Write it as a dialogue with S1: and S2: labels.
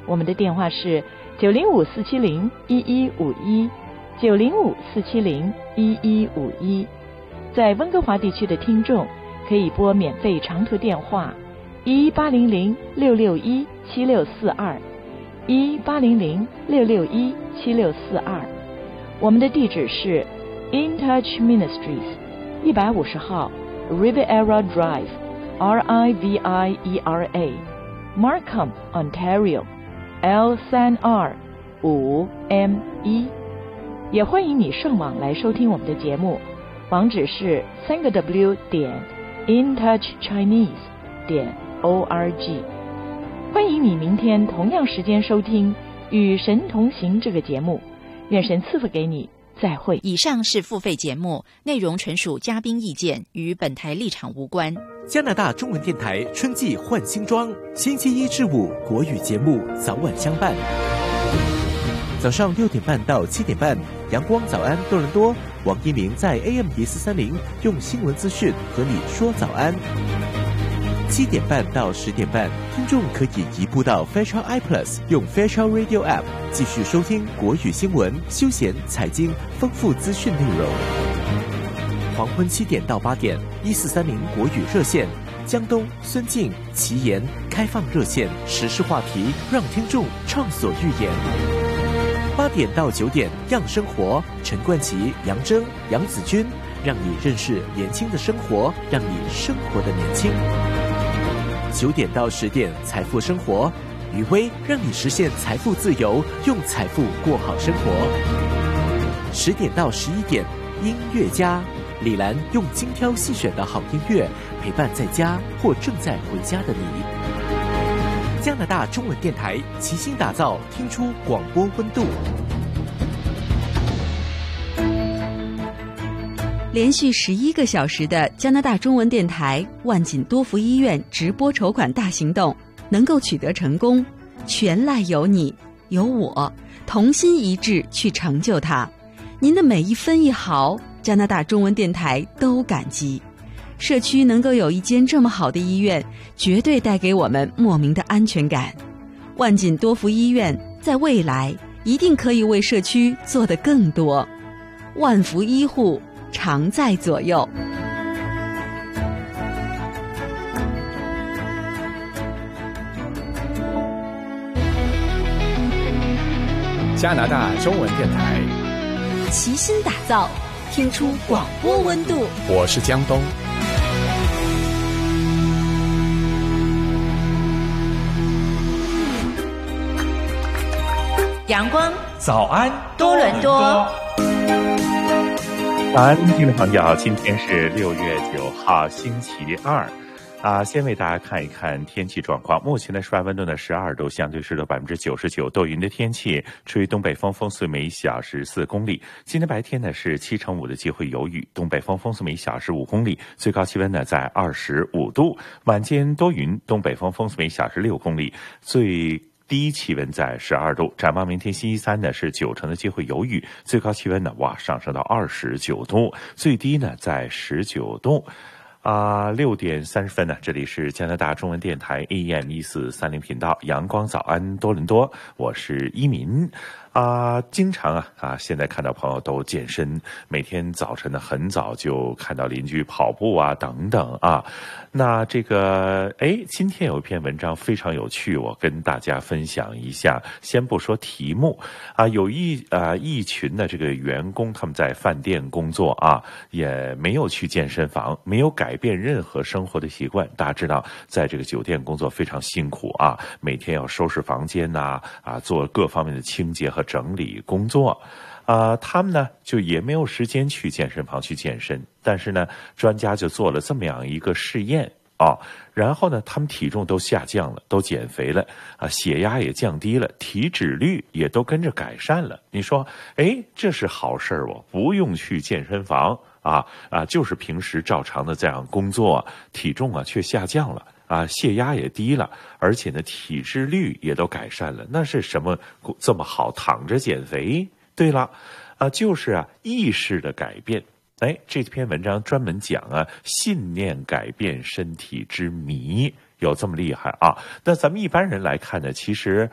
S1: 我们的电话是905-470-1151，905-470-1151。在温哥华地区的听众可以拨免费长途电话1-800-661-7642，1-800-661-7642。我们的地址是 In Touch Ministries 150号 Riviera Drive Riviera Markham Ontario L3R5M1。也欢迎你上网来收听我们的节目，网址是3w.intouchchinese.org。欢迎你明天同样时间收听《与神同行》这个节目。愿神赐福给你，再会。
S2: 以上是付费节目，内容纯属嘉宾意见，与本台立场无关。
S3: 加拿大中文电台春季换新装，星期一至五国语节目早晚相伴。早上6点半到7点半，阳光早安多伦多，王一鸣在 AM1430 用新闻资讯和你说早安。7点半到10点半，听众可以移步到 Facial iPlus， 用 Facial Radio App 继续收听国语新闻、休闲、财经丰富资讯内容。黄昏7点到8点，1430国语热线，江东、孙静、齐言开放热线，时事话题让听众畅所欲言。8点到9点，样生活，陈冠希、杨铮、杨子君，让你认识年轻的生活，让你生活的年轻。9点到10点，财富生活，余威让你实现财富自由，用财富过好生活。10点到11点，音乐家李兰用精挑细选的好音乐陪伴在家或正在回家的你。加拿大中文电台齐心打造，听出广播温度。
S4: 连续11个小时的加拿大中文电台万锦多福医院直播筹款大行动能够取得成功，全赖有你有我同心一致去成就它。您的每一分一毫，加拿大中文电台都感激。社区能够有一间这么好的医院，绝对带给我们莫名的安全感。万锦多福医院在未来一定可以为社区做得更多。万福医护常在左右。
S5: 加拿大中文电台
S4: 齐心打造，听出广播温度。
S5: 我是江东。
S2: 阳光
S6: 早安
S2: 多伦多。
S6: 早安，听众朋友，今天是6月9号，星期二。先为大家看一看天气状况。目前的室外温度呢12度，相对湿度99%，多云的天气，吹东北风，风速每小时4公里。今天白天呢是7成5的机会有雨，东北风，风速每小时5公里，最高气温呢在25度。晚间多云，东北风，风速每小时6公里，最低气温在12度。展望明天星期三呢是90%的机会有雨，最高气温呢上升到29度，最低呢在19度。6点30分呢，这里是加拿大中文电台 AM1430频道，阳光早安多伦多，我是一民。经常现在看到朋友都健身，每天早晨呢很早就看到邻居跑步等等那这个今天有一篇文章非常有趣，我跟大家分享一下。先不说题目有一群的这个员工，他们在饭店工作也没有去健身房，没有改变任何生活的习惯。大家知道，在这个酒店工作非常辛苦每天要收拾房间做各方面的清洁和整理工作。他们呢就也没有时间去健身房去健身，但是呢专家就做了这么样一个试验然后呢他们体重都下降了，都减肥了血压也降低了，体脂率也都跟着改善了。你说这是好事不用去健身房就是平时照常的这样工作，体重却下降了血压也低了，而且呢体脂率也都改善了。那是什么这么好躺着减肥？对了就是意识的改变。这篇文章专门讲信念改变身体之谜，有这么厉害那咱们一般人来看呢，其实